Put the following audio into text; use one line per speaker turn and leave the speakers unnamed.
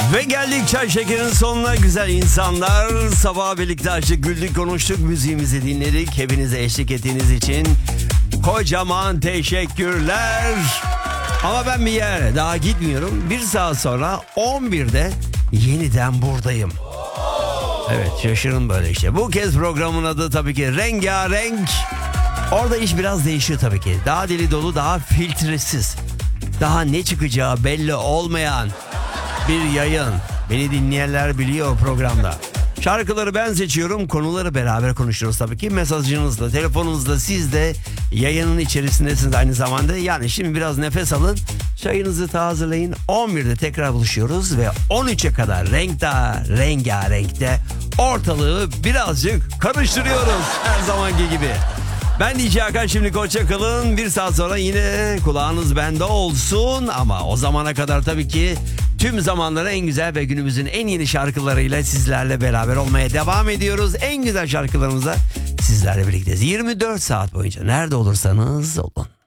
Ve geldik çay şekerin sonuna güzel insanlar. Sabah birlikte açtık, güldük, konuştuk, müziğimizi dinledik. Hepinize eşlik ettiğiniz için kocaman teşekkürler. Ama ben bir yere daha gitmiyorum. Bir saat sonra 11'de yeniden buradayım. Evet, şaşırın böyle işte. Bu kez programın adı tabii ki Rengarenk. Orada iş biraz değişiyor tabii ki. Daha deli dolu, daha filtresiz. Daha ne çıkacağı belli olmayan bir yayın. Beni dinleyenler biliyor programda. Şarkıları ben seçiyorum, konuları beraber konuşuyoruz tabii ki. Mesajınızla, telefonunuzla siz de yayının içerisindesiniz aynı zamanda. Yani şimdi biraz nefes alın, çayınızı tazeleyin. 11'de tekrar buluşuyoruz ve 13'e kadar Rengarenk'te ortalığı birazcık karıştırıyoruz her zamanki gibi. Ben DJ Hakan, şimdi hoşça kalın. Bir saat sonra yine kulağınız bende olsun. Ama o zamana kadar tabii ki tüm zamanların en güzel ve günümüzün en yeni şarkılarıyla sizlerle beraber olmaya devam ediyoruz. En güzel şarkılarımızla sizlerle birlikteyiz. 24 saat boyunca nerede olursanız olun.